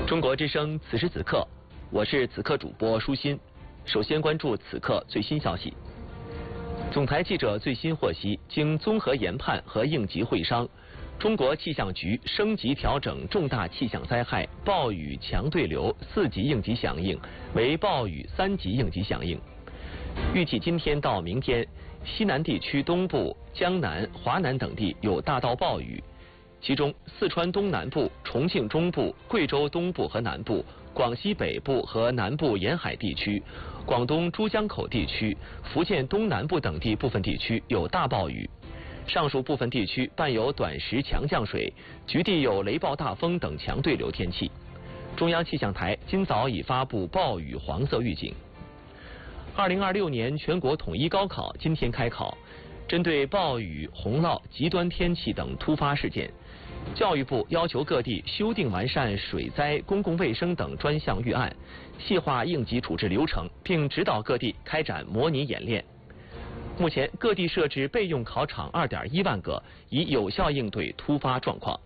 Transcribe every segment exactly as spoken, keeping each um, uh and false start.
中国之声此时此刻，我是此刻主播舒心。首先关注此刻最新消息。总台记者最新获悉，经综合研判和应急会商，中国气象局升级调整重大气象灾害暴雨强对流四级应急响应为暴雨三级应急响应。预计今天到明天，西南地区东部、江南、华南等地有大到暴雨。其中，四川东南部、重庆中部、贵州东部和南部、广西北部和南部沿海地区、广东珠江口地区、福建东南部等地部分地区有大暴雨。上述部分地区伴有短时强降水，局地有雷暴大风等强对流天气。中央气象台今早已发布暴雨黄色预警。二零二六年全国统一高考今天开考，针对暴雨、洪涝、极端天气等突发事件，教育部要求各地修订完善水灾、公共卫生等专项预案，细化应急处置流程，并指导各地开展模拟演练。目前，各地设置备用考场二点一万个，以有效应对突发状况。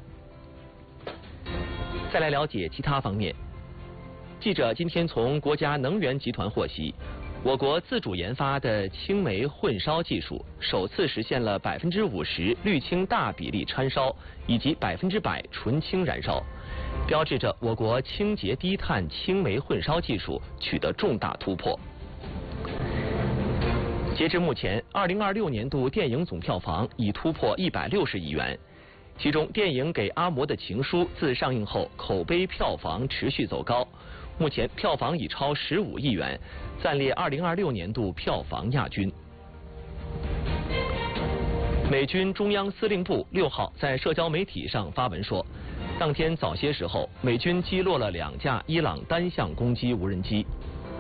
再来了解其他方面。记者今天从国家能源集团获悉，我国自主研发的氢煤混烧技术首次实现了百分之五十氯氢大比例掺烧以及百分之百纯氢燃烧，标志着我国清洁低碳氢煤混烧技术取得重大突破。截至目前，二零二六年度电影总票房已突破一百六十亿元，其中电影《给阿嬷的情书》自上映后口碑票房持续走高。目前票房已超十五亿元，暂列二零二六年度票房亚军。美军中央司令部六号在社交媒体上发文说，当天早些时候，美军击落了两架伊朗单向攻击无人机。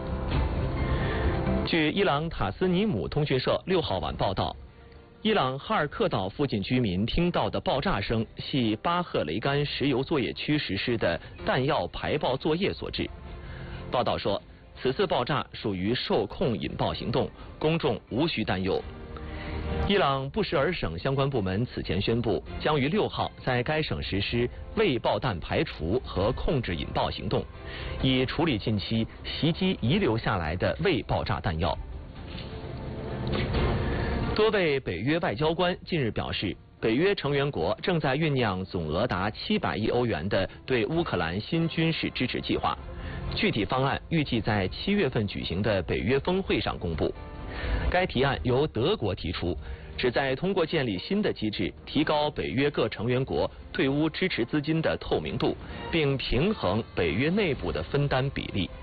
据伊朗塔斯尼姆通讯社六号晚报道，伊朗哈尔克岛附近居民听到的爆炸声系巴赫雷干石油作业区实施的弹药排爆作业所致。报道说，此次爆炸属于受控引爆行动，公众无需担忧。伊朗布什尔省相关部门此前宣布，将于六号在该省实施未爆弹排除和控制引爆行动，以处理近期袭击遗留下来的未爆炸弹药。多位北约外交官近日表示，北约成员国正在酝酿总额达七百亿欧元的对乌克兰新军事支持计划，具体方案预计在七月份举行的北约峰会上公布。该提案由德国提出，旨在通过建立新的机制，提高北约各成员国对乌支持资金的透明度，并平衡北约内部的分担比例。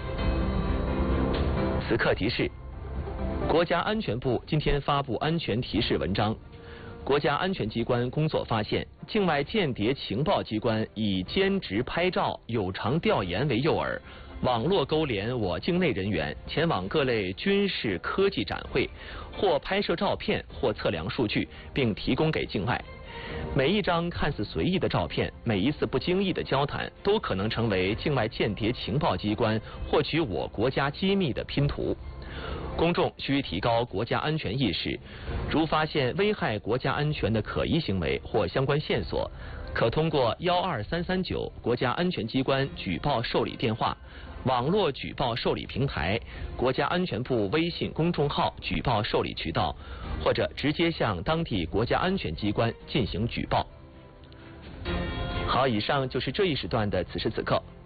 此刻提示：国家安全部今天发布安全提示文章。国家安全机关工作发现，境外间谍情报机关以兼职拍照、有偿调研为诱饵，网络勾连我境内人员前往各类军事科技展会，或拍摄照片，或测量数据，并提供给境外。每一张看似随意的照片，每一次不经意的交谈，都可能成为境外间谍情报机关获取我国家机密的拼图。公众需提高国家安全意识，如发现危害国家安全的可疑行为或相关线索，可通过幺二三三九国家安全机关举报受理电话、网络举报受理平台、国家安全部微信公众号举报受理渠道，或者直接向当地国家安全机关进行举报。好，以上就是这一时段的此时此刻。